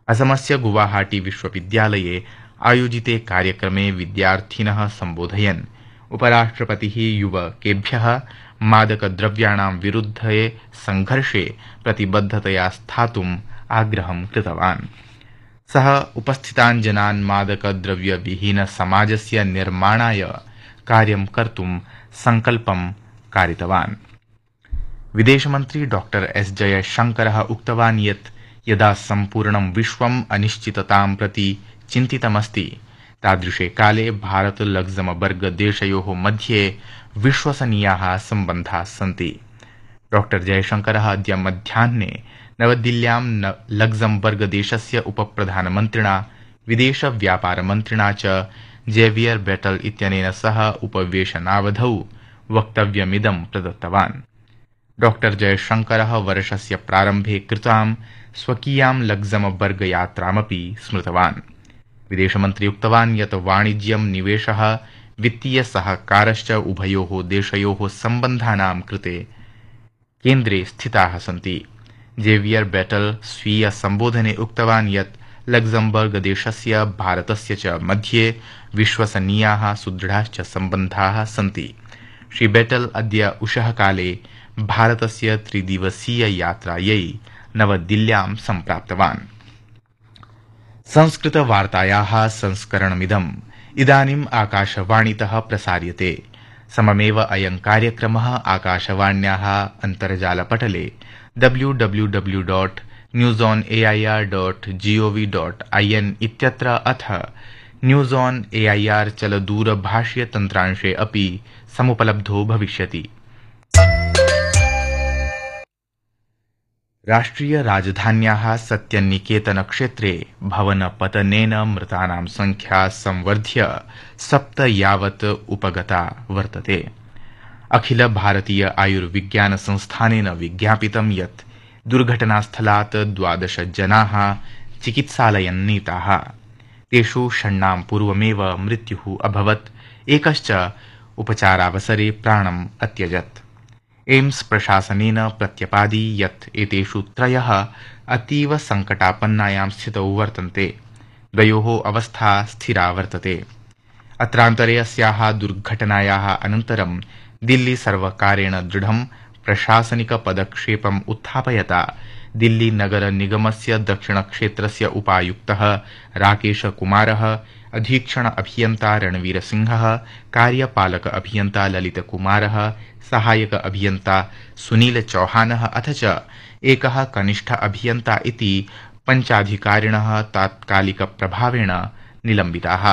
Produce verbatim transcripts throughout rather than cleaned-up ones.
असमस्य गुवाहाटी विश्वविद्यालये आयोजिते कार्यक्रमे विद्यार्थिनः सम्बोधयन् उपराष्ट्रपतिः युवकेभ्यः मादकद्रव्याणां विरुद्धे संघर्षे प्रतिबद्धतया स्थातुम् आग्रहं कृतवान्। सः उपस्थितान् जनान् मादकद्रव्यविहीन समाजस्य निर्माणाय कार्यं कर्तुं संकल्पं कारितवान्। विदेशमन्त्री डॉक्टर एस जयशंकरः उक्तवान् यत् यदा सम्पूर्णं विश्वम् अनिश्चिततां प्रति चिन्तितमस्ति तादृशे काले भारत लग्जमबर्ग देशयोः मध्ये विश्वसनीयाः सम्बन्धाः सन्ति। डॉक्टर जयशंकरः अद्य मध्याह्ने नवदिल्ल्यां लग्जमबर्ग देशस्य उपप्रधानमन्त्रिणा विदेशव्यापारमन्त्रिणा च जेवियर बेटल इत्यनेन सह उपवेशनावधौ वक्तव्यमिदं प्रदत्तवान्। डॉक्टर जयशंकरः वर्षस्य प्रारम्भे कृतां स्वकीयां लग्जमबर्ग यात्रामपि स्मृतवान्। विदेशमन्त्री उक्तवान् यत् वाणिज्यं निवेशः वित्तीयसहकारश्च उभयोः देशयोः सम्बन्धानां कृते केन्द्रे स्थिताः सन्ति। जेवियर बेटल स्वीय सम्बोधने उक्तवान् यत् लग्जमबर्ग देशस्य भारतस्य च मध्ये विश्वसनीयाः सुदृढाश्च सम्बन्धाः सन्ति। श्री बेटल अद्य उषः काले भारतस्य त्रिदिवसीय यात्रायै नवदिल्ल्यां सम्प्राप्तवान्। संस्कृतवार्तायाः संस्करणमिदम् इदानीम् आकाशवाणीतः प्रसार्यते। सममेव अयं कार्यक्रमः आकाशवाण्याः अन्तर्जालपटले W W W dot news on A I R dot gov dot I N इत्यत्र अथ news on A I R चलदूरभाष्य तन्त्रांशे अपि समुपलब्धो भविष्यति। राष्ट्रिय राजधान्याः सत्यनिकेतन क्षेत्रे भवनपतनेन मृतानां संख्या संवर्ध्य सप्त यावत् उपगता वर्तते। अखिल भारतीय आयुर्विज्ञान संस्थानेन विज्ञापितं यत् दुर्घटनास्थलात् द्वादश जनाः चिकित्सालयं नीताः। तेषु षण्णां पूर्वमेव मृत्युः अभवत्, एकश्च उपचारावसरे प्राणम् अत्यजत्। एम्स प्रशासनेन प्रत्यपादि यत् एतेषु त्रयः अतीव संकटापन्नायां स्थितौ वर्तन्ते। द्वयोः अवस्था स्थिरा वर्तते। अत्रान्तरे अस्याः दुर्घटनायाः अनन्तरं दिल्ली सर्वकारेण दृढं प्रशासनिकपदक्षेपम् उत्थापयता दिल्ली नगर निगमस्य दक्षिणक्षेत्रस्य उपायुक्तः राकेशकुमारः, अधीक्षण अभियन्ता रणवीरसिंहः, कार्यपालक अभियन्ता ललितकुमारः, सहायक अभियन्ता सुनील चौहानः अथ च एकः कनिष्ठ अभियन्ता इति पञ्चाधिकारिणः तात्कालिकप्रभावेण निलम्बिताः।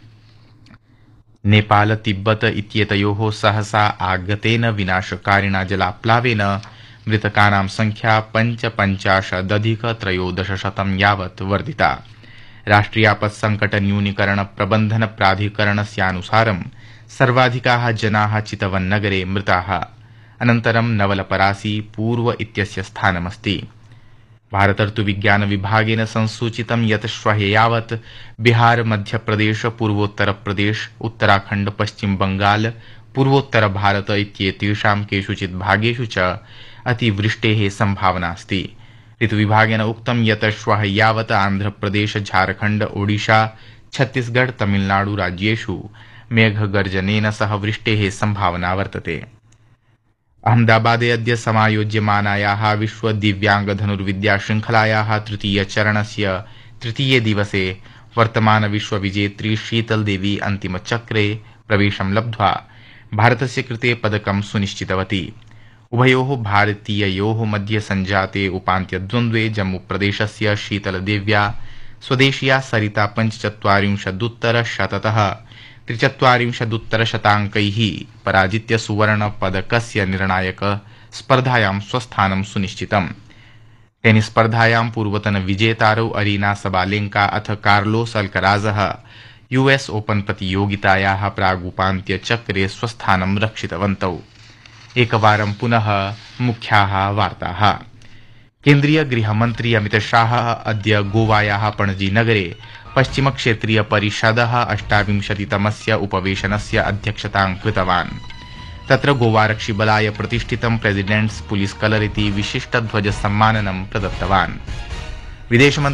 नेपाल तिब्बत इत्येतयोः सहसा आगतेन विनाशकारिणा जलाप्लावेन मृतकानां संख्या पञ्चपञ्चाशदधिक त्रयोदशशतं यावत् वर्धिता। राष्ट्रियापत्संकट न्यूनीकरण प्रबन्धन प्राधिकरणस्यानुसारं सर्वाधिकाः जनाः चितवन्नगरे मृताः। अनन्तरं नवलपरासी पूर्व इत्यस्य स्थानमस्ति। भारतर्तुविज्ञान विभागेन संसूचितं यत् श्वः यावत् बिहार, मध्यप्रदेश, पूर्वोत्तरप्रदेश, उत्तराखण्ड, पश्चिम बंगाल, पूर्वोत्तर भारत इत्येतेषां केषुचित् भागेषु च अतिवृष्टेः सम्भावना अस्ति। ऋतुविभागेन उक्तं यत् श्वः यावत् आन्ध्रप्रदेश, झारखण्ड, ओडिशा, छत्तीसगढ़, तमिलनाडु राज्येषु मेघगर्जनेन सह वृष्टेः सम्भावना वर्तते। अहमदाबादे अद्य समायोज्यमानायाः विश्व दिव्यांग धनुर्विद्या श्रृंखलायाः तृतीयचरणस्य तृतीये दिवसे वर्तमान विश्वविजेत्री शीतल देवी अन्तिमचक्रे प्रवेशं लब्ध्वा भारतस्य कृते पदकं सुनिश्चितवती। उभयोः भारतीययोः मध्ये सञ्जाते उपान्त्यद्वन्द्वे जम्मूप्रदेशस्य शीतलदेव्या स्वदेशीया सरिता पञ्चचत्वारिंशदुत्तरशततः त्रिचत्वारिंशदुत्तरशताङ्कैः पराजित्य सुवर्णपदकस्य निर्णायक स्पर्धायां स्वस्थानं सुनिश्चितम्। टेनिस स्पर्धायां पूर्वतन विजेतारौ अरीना सबालेंका अथ कार्लोस अल्कराजः यूएस ओपन प्रतियोगितायाः प्रागुपान्त्यचक्रे स्वस्थानं रक्षितवन्तौ। एकवारं पुनः मुख्याः वार्ताः। केन्द्रीय गृहमन्त्री अमितशाहः अद्य गोवायाः पणजीनगरे पश्चिमक्षेत्रीय परिषदः अष्टाविंशतितमस्य उपवेशनस्य अध्यक्षतां कृतवान्। तत्र गोवारक्षिबलाय प्रतिष्ठितं प्रेसिडेंट्स पुलिस कलर इति विशिष्टध्वजसम्माननं प्रदत्तवान्। विदेशमन्त्री